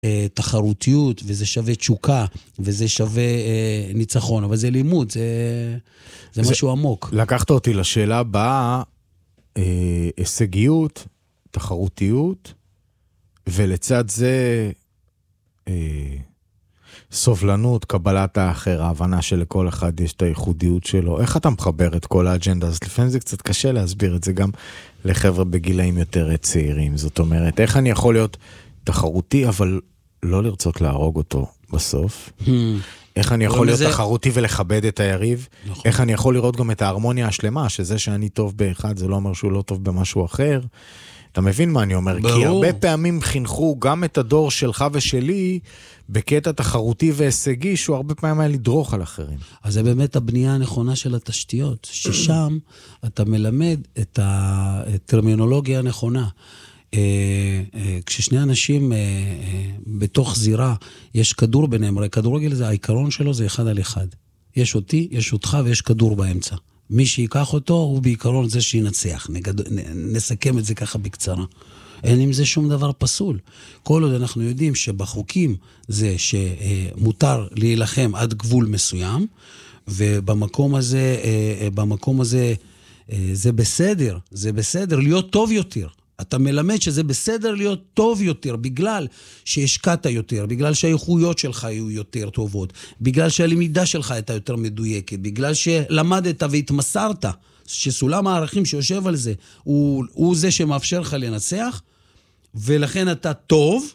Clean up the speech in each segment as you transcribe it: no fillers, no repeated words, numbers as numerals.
תחרותיות, וזה שווה תשוקה, וזה שווה ניצחון, אבל זה לימוד, זה משהו עמוק. לקחת אותי לשאלה הבאה, הישגיות, תחרותיות, ולצד זה סובלנות, קבלת האחר, ההבנה שלכל אחד יש את הייחודיות שלו. איך אתה מחבר את כל האג'נדה? אז לפעמים זה קצת קשה להסביר את זה גם לחבר'ה בגילאים יותר צעירים. זאת אומרת, איך אני יכול להיות תחרותי, אבל לא לרצות להרוג אותו בסוף? איך אני יכול להיות תחרותי ולכבד את היריב? איך אני יכול לראות גם את ההרמוניה השלמה, שזה שאני טוב באחד, זה לא אומר שהוא לא טוב במשהו אחר. אתה מבין מה אני אומר? כי הרבה פעמים חינכו גם את הדור שלך ושלי בקטע תחרותי והישגי, שהוא הרבה פעמים היה לדרוך על אחרים. אז זה באמת הבנייה הנכונה של התשתיות, ששם אתה מלמד את הטרמינולוגיה הנכונה. כששני אנשים בתוך זירה, יש כדור ביניהם, הרי כדורגל זה, העיקרון שלו זה אחד על אחד. יש אותי, יש אותך ויש כדור באמצע. מי שיקח אותו הוא בעיקרון זה שינצח. נסכם את זה ככה בקצרה. אין עם זה שום דבר פסול. כל עוד אנחנו יודעים שבחוקים זה שמותר להילחם עד גבול מסוים, ובמקום הזה זה בסדר, זה בסדר להיות טוב יותר. אתה מלמד שזה בסדר להיות טוב יותר, בגלל שהשקעת יותר, בגלל שהאיכויות שלך היו יותר טובות, בגלל שהלמידה שלך הייתה יותר מדויקת, בגלל שלמדת והתמסרת, שסולם הערכים שיושב על זה, הוא זה שמאפשר לך לנצח, ולכן אתה טוב,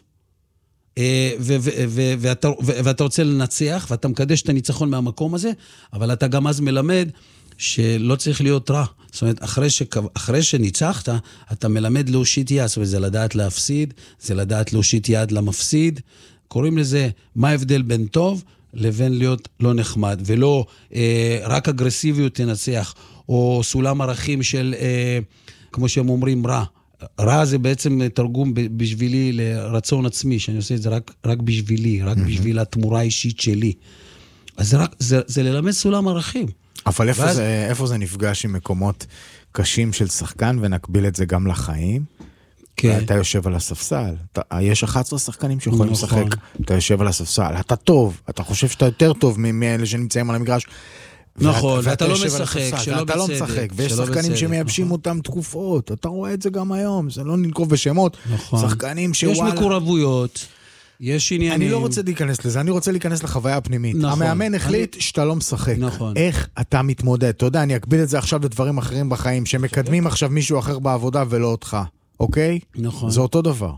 ואתה רוצה לנצח, ואתה מקדש את הניצחון מהמקום הזה, אבל אתה גם אז מלמד שלא צריך להיות רע. זאת אומרת, אחרי שניצחת, אתה מלמד להושיט יד, זאת אומרת, זה לדעת להפסיד, זה לדעת להושיט יד למפסיד. קוראים לזה, מה ההבדל בין טוב לבין להיות לא נחמד, ולא רק אגרסיביות תנצח, או סולם ערכים של, כמו שהם אומרים, רע. רע זה בעצם תרגום בשבילי לרצון עצמי, שאני עושה את זה רק בשבילי, רק בשביל התמורה האישית שלי. אז זה ללמד סולם ערכים. אבל איפה זה נפגש עם מקומות קשים של שחקן, ונקביל את זה גם לחיים? כן. אתה יושב על הספסל, יש 11 שחקנים שיכולים לשחק, אתה יושב על הספסל, אתה טוב, אתה חושב שאתה יותר טוב מאלה שנמצאים על המגרש, נכון, ואתה לא משחק, אתה לא משחק, ויש שחקנים שמייבשים אותם תקופות, אתה רואה את זה גם היום, זה לא ננקוב בשמות, שחקנים שוואלה. יש מקורבויות, יש עניינים. אני לא רוצה להיכנס לזה, אני רוצה להיכנס לחוויה הפנימית. המאמן החליט שאתה לא משחק. איך אתה מתמודד? אתה יודע, אני אקביל את זה עכשיו לדברים אחרים בחיים, שמקדמים עכשיו מישהו אחר בעבודה ולא אותך, אוקיי? נכון. זה אותו דבר.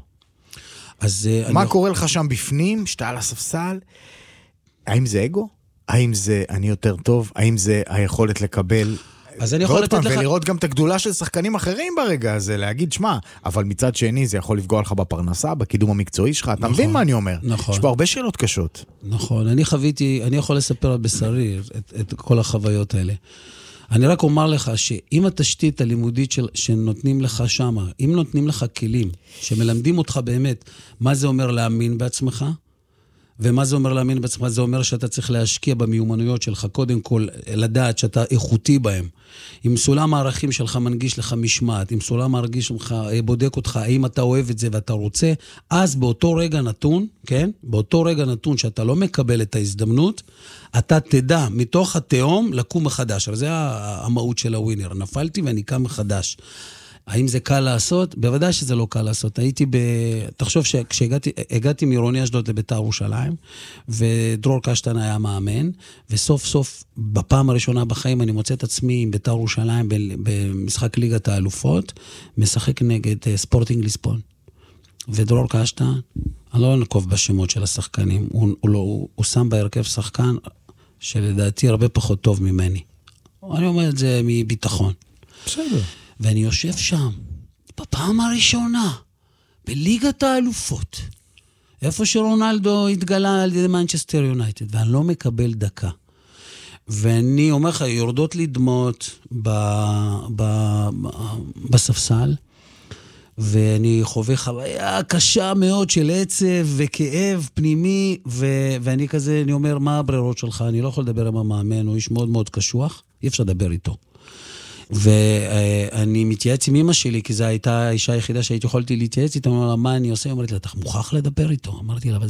מה קורה לך שם בפנים, שאתה על הספסל? האם זה אגו? האם זה אני יותר טוב? האם זה היכולת לקבל? אז אני יכול לתת לך... ולראות גם את הגדולה של שחקנים אחרים ברגע הזה, להגיד, שמה, אבל מצד שני זה יכול לפגוע לך בפרנסה, בקידום המקצועי שלך, אתה מבין מה אני אומר? נכון. יש פה הרבה שאלות קשות. נכון, אני יכול לספר על בשרי את כל החוויות האלה. אני רק אומר לך שאם התשתית הלימודית שנותנים לך שם, אם נותנים לך כלים, שמלמדים אותך באמת מה זה אומר להאמין בעצמך, ומה זה אומר להאמין בעצמך? זה אומר שאתה צריך להשקיע במיומנויות שלך, קודם כל לדעת שאתה איכותי בהם. אם סולם הערכים שלך מנגיש לך משמעת, אם סולם הערכים שלך בודק אותך, האם אתה אוהב את זה ואתה רוצה, אז באותו רגע נתון, כן? באותו רגע נתון שאתה לא מקבל את ההזדמנות, אתה תדע מתוך התהום לקום מחדש. אבל זה המהות של הווינר. נפלתי ואני קם מחדש. האם זה קל לעשות? בוודאי שזה לא קל לעשות. תחשוב שכשהגעתי מעירוני אשדוד לבית"ר ירושלים, ודרור קשטן היה מאמן, וסוף סוף, בפעם הראשונה בחיים, אני מוצא את עצמי עם בית"ר ירושלים, במשחק ליגת האלופות, משחק נגד ספורטינג ליסבון. ודרור קשטן, אני לא נקוב בשמות של השחקנים, הוא שם בהרכב שחקן, שלדעתי הרבה פחות טוב ממני. אני אומר את זה מביטחון. בסדר. ואני יושב שם, בפעם הראשונה, בליגת האלופות, איפה שרונלדו התגלה על ידי מנצ'סטר יונייטד, ואני לא מקבל דקה. ואני אומר לך, יורדות לי דמעות בספסל, ואני חווה חוויה קשה מאוד של עצב וכאב פנימי, ואני כזה, אני אומר, מה הברירות שלך? אני לא יכול לדבר עם המאמן, הוא איש מאוד מאוד קשוח, אי אפשר לדבר איתו. ואני מתייעץ עם אמא שלי, כי זו הייתה האישה היחידה שהייתי יכולתי להתייעץ איתה, אמרה לה, מה אני עושה? אמרתי לה, אתה מוכרח לדבר איתו. אמרתי לה,